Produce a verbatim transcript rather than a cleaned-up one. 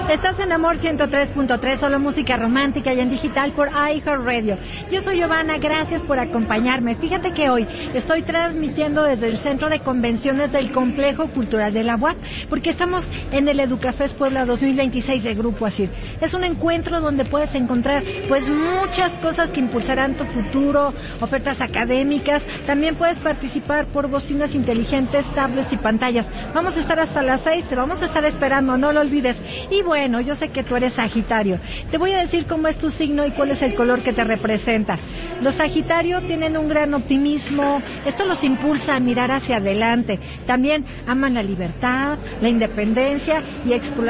Estás en Amor ciento tres punto tres, solo música romántica y en digital por iHeartRadio. Yo soy Giovanna, gracias por acompañarme. Fíjate que hoy estoy transmitiendo desde el Centro de Convenciones del Complejo Cultural de la U A P, porque estamos en el Educafest Puebla dos mil veintiséis de Grupo ASIR. Es un encuentro donde puedes encontrar pues muchas cosas que impulsarán tu futuro, ofertas académicas. También puedes participar por bocinas inteligentes, tablets y pantallas. Vamos a estar hasta las seis, te vamos a estar esperando, no lo olvides. Y bueno, yo sé que tú eres Sagitario. Te voy a decir cómo es tu signo y cuál es el color que te representa. Los Sagitarios tienen un gran optimismo, esto los impulsa a mirar hacia adelante. También aman la libertad, la independencia y explorar